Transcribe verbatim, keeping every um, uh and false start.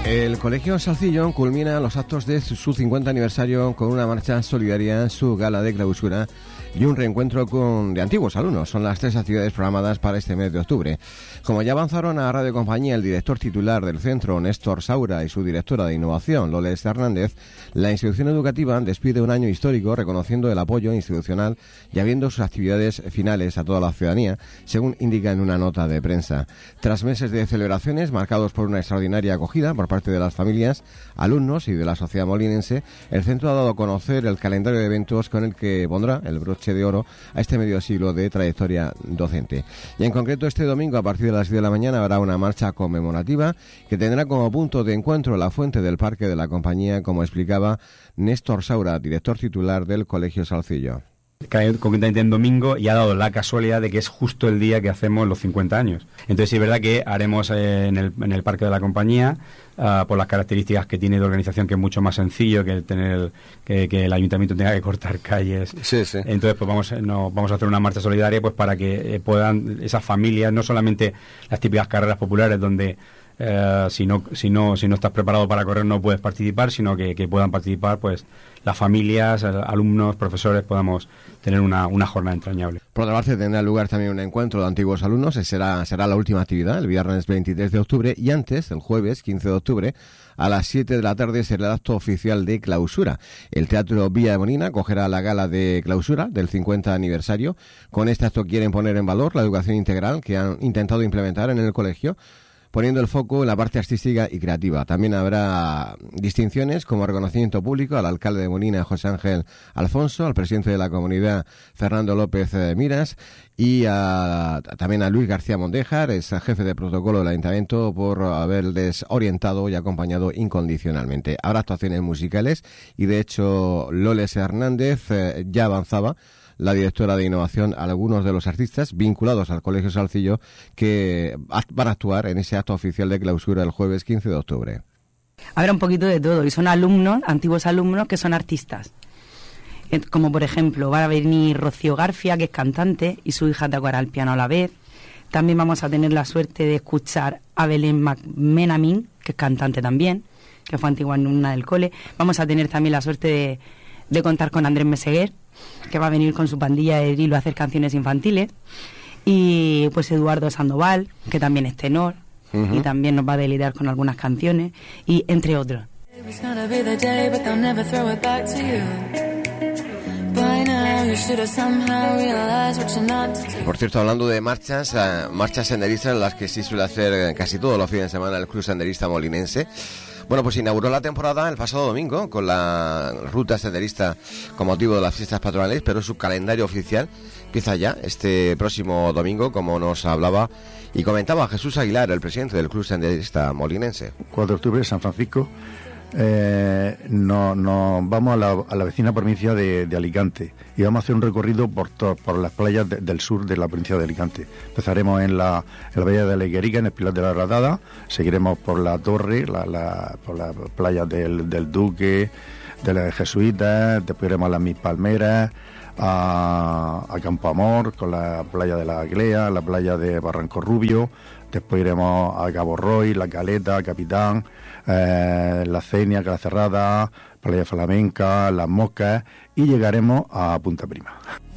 El Colegio Salcillo culmina los actos de su cincuenta aniversario con una marcha solidaria, su gala de clausura y un reencuentro con de antiguos alumnos. Son las tres actividades programadas para este mes de octubre. Como ya avanzaron a Radio Compañía el director titular del centro, Néstor Saura, y su directora de innovación, Loles Hernández, la institución educativa despide un año histórico reconociendo el apoyo institucional y abriendo sus actividades finales a toda la ciudadanía, según indica en una nota de prensa. Tras meses de celebraciones marcados por una extraordinaria acogida por parte de las familias, alumnos y de la sociedad molinense, el centro ha dado a conocer el calendario de eventos con el que pondrá el broche de oro a este medio siglo de trayectoria docente. Y en concreto este domingo a partir de las diez de la mañana habrá una marcha conmemorativa que tendrá como punto de encuentro la fuente del Parque de la Compañía, como explicaba Néstor Saura, director titular del Colegio Salcillo. Cae concretamente en domingo y ha dado la casualidad de que es justo el día que hacemos los cincuenta años. Entonces sí es verdad que haremos eh, en, el, en el Parque de la Compañía, uh, por las características que tiene de organización, que es mucho más sencillo que el tener que, que el ayuntamiento tenga que cortar calles. Sí, sí. Entonces pues vamos, no, vamos a hacer una marcha solidaria pues para que eh, puedan esas familias, no solamente las típicas carreras populares donde Uh, si no si no si no estás preparado para correr no puedes participar, sino que, que puedan participar pues las familias, alumnos, profesores, podamos tener una, una jornada entrañable. Por otra parte tendrá lugar también un encuentro de antiguos alumnos, será, será la última actividad el viernes veintitrés de octubre y antes, el jueves quince de octubre, a las siete de la tarde será el acto oficial de clausura. El Teatro Villa de Molina acogerá la gala de clausura del cincuenta aniversario. Con este acto quieren poner en valor la educación integral que han intentado implementar en el colegio, poniendo el foco en la parte artística y creativa. También habrá distinciones como reconocimiento público al alcalde de Molina, José Ángel Alfonso, al presidente de la comunidad, Fernando López Miras, y a, también a Luis García Mondejar, es jefe de protocolo del ayuntamiento, por haberles orientado y acompañado incondicionalmente. Habrá actuaciones musicales y, de hecho, Loles Hernández eh, ya avanzaba, la directora de innovación, a algunos de los artistas vinculados al Colegio Salcillo que van a actuar en ese acto oficial de clausura el jueves quince de octubre. Habrá un poquito de todo, y son alumnos, antiguos alumnos que son artistas. Como por ejemplo, va a venir Rocío García, que es cantante, y su hija tocará el piano a la vez. También vamos a tener la suerte de escuchar a Belén McMenamin, que es cantante también, que fue antigua alumna del cole. Vamos a tener también la suerte de, de contar con Andrés Meseguer, que va a venir con su pandilla de Drilo a hacer canciones infantiles, y pues Eduardo Sandoval, que también es tenor, uh-huh. y también nos va a deleitar con algunas canciones, y entre otros. Por cierto, hablando de marchas, uh, marchas senderistas, las que sí suele hacer casi todos los fines de semana el Club Senderista Molinense. Bueno, pues inauguró la temporada el pasado domingo con la ruta senderista con motivo de las fiestas patronales, pero su calendario oficial empieza ya este próximo domingo, como nos hablaba y comentaba Jesús Aguilar, el presidente del Club Senderista Molinense. cuatro de octubre, San Francisco. Eh, no, no, vamos a la, a la vecina provincia de, de Alicante y vamos a hacer un recorrido por, to, por las playas de, del sur de la provincia de Alicante. Empezaremos en la, en la bahía de la Higuerica, en el Pilar de la Radada, seguiremos por la Torre, la, la, por las playas del, del Duque, de los Jesuitas, después iremos a las Mis Palmeras, a, a Campo Amor, con la playa de la Aglea, la playa de Barranco Rubio, después iremos a Cabo Roy, La Caleta, Capitán, eh, La Cenia, Cala Cerrada, Playa Flamenca, Las Moscas, y llegaremos a Punta Prima.